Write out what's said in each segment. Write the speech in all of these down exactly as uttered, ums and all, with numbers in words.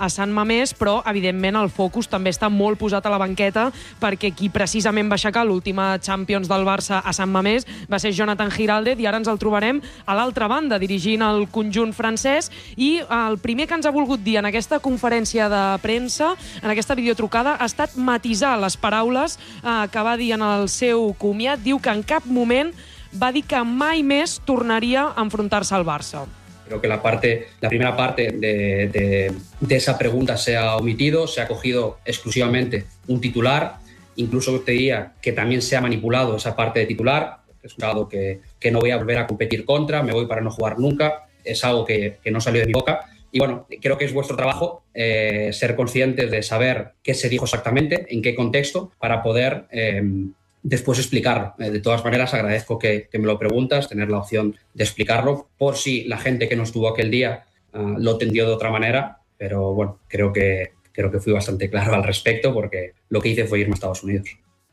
a Sant Mamés, però, evidentment, el focus també està molt posat a la banqueta, perquè qui precisament va aixecar l'última Champions del Barça a Sant Mamés va ser Jonathan Giraldez, i ara ens el trobarem a l'altra banda, dirigint el conjunt francès, i el primer que ens ha volgut dir en aquesta conferència de premsa, en aquesta videotrucada, ha estat matisar les paraules eh, que va dir en el seu comiat. Diu que en cap moment va dir que mai més tornaria a enfrontar-se al Barça. Creo que la, parte, la primera parte de, de, de esa pregunta se ha omitido, se ha cogido exclusivamente un titular, incluso te diría que también se ha manipulado esa parte de titular, es algo que, que no voy a volver a competir contra, me voy para no jugar nunca, es algo que, que no salió de mi boca. Y bueno, creo que es vuestro trabajo eh, ser conscientes de saber qué se dijo exactamente, en qué contexto, para poder eh, después explicarlo. Eh, de todas maneras, agradezco que, que me lo preguntas, tener la opción de explicarlo, por si la gente que no estuvo aquel día uh, lo entendió de otra manera, pero bueno, creo que, creo que fui bastante claro al respecto, porque lo que hice fue irme a Estados Unidos.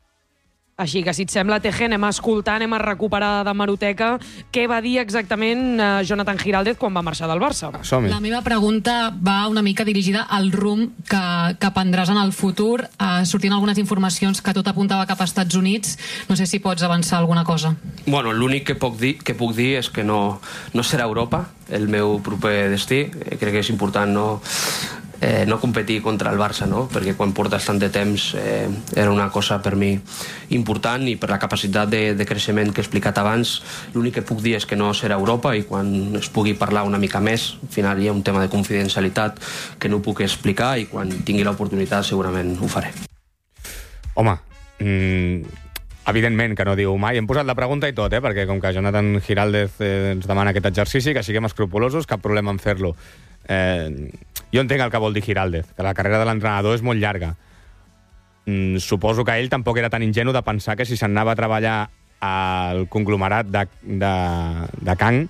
Així que, si et sembla, Teje, anem a escoltar, anem a recuperar de Maroteca què va dir exactament eh, Jonathan Giraldez quan va marxar del Barça. Som-hi. La meva pregunta va una mica dirigida al rumb que, que prendràs en el futur. Uh, sortint algunes informacions que tot apuntava cap als Estats Units. No sé si pots avançar alguna cosa. Bueno, l'únic que puc dir, que puc dir és que no, no serà Europa el meu proper destí. Eh, crec que és important no... Eh, no competir contra el Barça, no? Perquè quan portes tant de temps eh, era una cosa per mi important, i per la capacitat de, de creixement que he explicat abans, l'únic que puc dir és que no serà Europa, i quan es pugui parlar una mica més, al final hi ha un tema de confidencialitat que no puc explicar, i quan tingui l'oportunitat segurament ho faré. Home, mmm, evidentment que no diu mai. Hem posat la pregunta i tot, eh? Perquè com que Jonathan Giraldez eh, ens demana aquest exercici, que siguem escrupulosos, cap problema en fer-lo. Eh, jo entenc el que vol dir Giraldez, que la carrera de l'entrenador és molt llarga. Mm, suposo que ell tampoc era tan ingenu de pensar que si se'n anava a treballar al conglomerat de, de, de Kang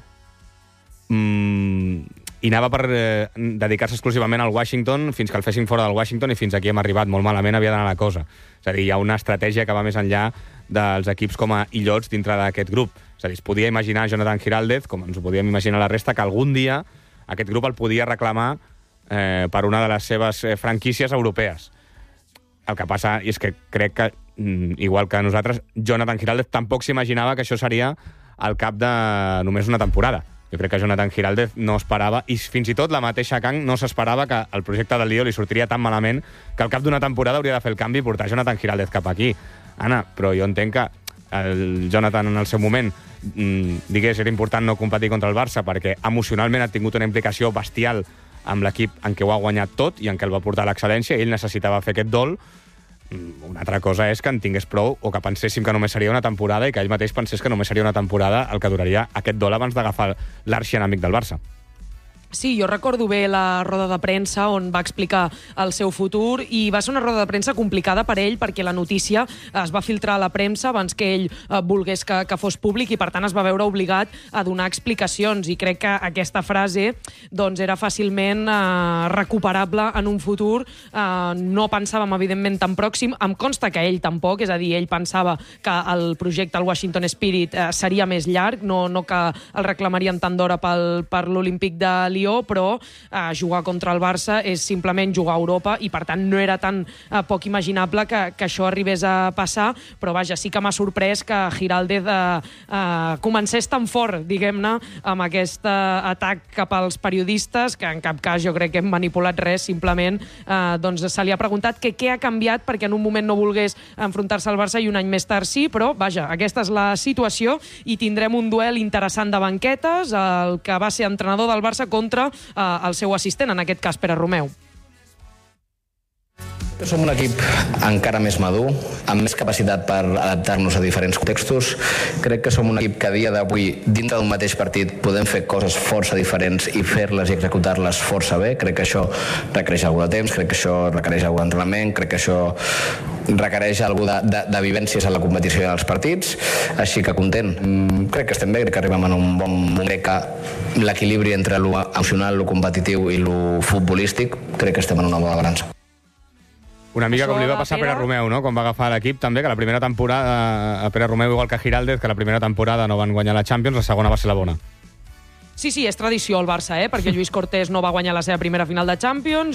mm, i anava per eh, dedicar-se exclusivament al Washington fins que el fessin fora del Washington, i fins aquí hem arribat. Molt malament havia d'anar la cosa. És a dir, hi ha una estratègia que va més enllà dels equips com a illots dintre d'aquest grup. És a dir, es podia imaginar Jonathan Giraldez, com ens ho podíem imaginar la resta, que algun dia aquest grup el podia reclamar eh, per una de les seves eh, franquícies europees. El que passa és que crec que, mm, igual que nosaltres, Jonathan Giraldez tampoc s'imaginava que això seria al cap de només una temporada. Jo crec que Jonathan Giraldez no esperava, i fins i tot la mateixa Kang no s'esperava, que el projecte del Lió li sortiria tan malament que al cap d'una temporada hauria de fer el canvi i portar Jonathan Giraldez cap aquí. Anna, però jo entenc que el Jonathan en el seu moment mm, digués era important no competir contra el Barça perquè emocionalment ha tingut una implicació bestial amb l'equip en què ho ha guanyat tot i en què el va portar a l'excel·lència, i ell necessitava fer aquest dol. Una altra cosa és que en tingués prou, o que penséssim que només seria una temporada, i que ell mateix pensés que només seria una temporada el que duraria aquest dol abans d'agafar l'arxienemic del Barça. Sí, jo recordo bé la roda de premsa on va explicar el seu futur, i va ser una roda de premsa complicada per ell perquè la notícia es va filtrar a la premsa abans que ell eh, volgués que, que fos públic, i per tant es va veure obligat a donar explicacions, i crec que aquesta frase doncs, era fàcilment eh, recuperable en un futur. Eh, no pensàvem, evidentment, tan pròxim. Em consta que ell tampoc, és a dir, ell pensava que el projecte al Washington Spirit eh, seria més llarg, no, no que el reclamarien tant d'hora pel, per l'Olímpic de Lió, però eh, jugar contra el Barça és simplement jugar a Europa, i per tant no era tan eh, poc imaginable que, que això arribés a passar. Però vaja, sí que m'ha sorprès que Giraldez eh, eh, comencés tan fort, diguem-ne, amb aquest eh, atac cap als periodistes, que en cap cas jo crec que hem manipulat res, simplement eh, doncs se li ha preguntat que què ha canviat perquè en un moment no volgués enfrontar-se al Barça i un any més tard sí, però vaja, aquesta és la situació, i tindrem un duel interessant de banquetes, el que va ser entrenador del Barça contra el seu assistent, en aquest cas Pere Romeu. Som un equip encara més madur, amb més capacitat per adaptar-nos a diferents contextos. Crec que som un equip que a dia d'avui, dintre d'un mateix partit, podem fer coses força diferents i fer-les i executar-les força bé. Crec que això requereix alguna de temps, crec que això requereix alguna d'entrenament, crec que això requereix alguna de, de, de vivències a la competició i als partits. Així que content. Crec que estem bé, crec que arribem en un bon moment. Crec que l'equilibri entre lo emocional, lo competitiu i lo futbolístic, crec que estem en una bona balança. Una mica Això com li va passar a Pere Romeu, no? Quan va agafar l'equip també, que la primera temporada, a Pere Romeu igual que a Giraldez, que la primera temporada no van guanyar la Champions, la segona va ser la bona. Sí, sí, és tradició al Barça, eh? Perquè Lluís Cortés no va guanyar la seva primera final de Champions,